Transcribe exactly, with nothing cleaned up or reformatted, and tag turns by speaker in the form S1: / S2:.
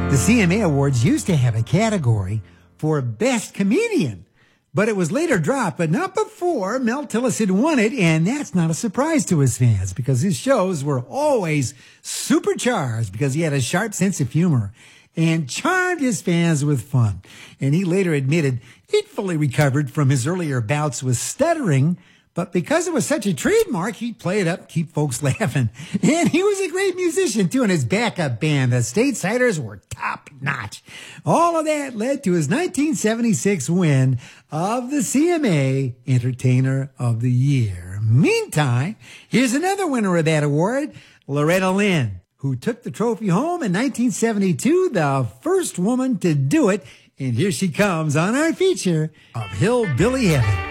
S1: The C M A Awards used to have a category for Best Comedian, but it was later dropped, but not before Mel Tillis had won it, and that's not a surprise to his fans because his shows were always supercharged because he had a sharp sense of humor and charmed his fans with fun. And he later admitted he'd fully recovered from his earlier bouts with stuttering, but because it was such a trademark, he'd play it up, keep folks laughing. And he was a great musician, too, and his backup band, the Statesiders, were top-notch. All of that led to his nineteen seventy-six win of the C M A Entertainer of the Year. Meantime, here's another winner of that award, Loretta Lynn, who took the trophy home in nineteen seventy-two, the first woman to do it. And here she comes on our feature of Hillbilly Heaven.